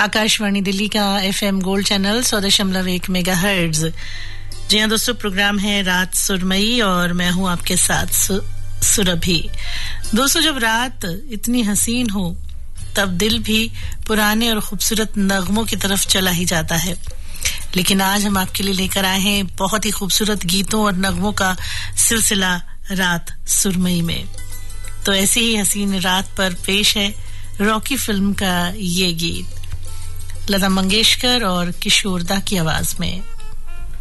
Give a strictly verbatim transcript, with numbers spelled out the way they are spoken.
आकाशवाणी दिल्ली का FM gold channel सौ दशमलव एक मेगाहर्ट्ज। जी हां दोस्तों, प्रोग्राम है रात सुरमई और मैं हूं आपके साथ सु, सुरभि। दोस्तों, जब रात इतनी हसीन हो तब दिल भी पुराने और खूबसूरत नगमों की तरफ चला ही जाता है। लेकिन आज हम आपके लिए लेकर आए हैं बहुत ही खूबसूरत गीतों और नगमों का सिलसिला रात सुरमई में। तो ऐसी ही हसीन रात पर पेश है रॉकी फिल्म का ये गीत, लता मंगेशकर और किशोर दा की आवाज में।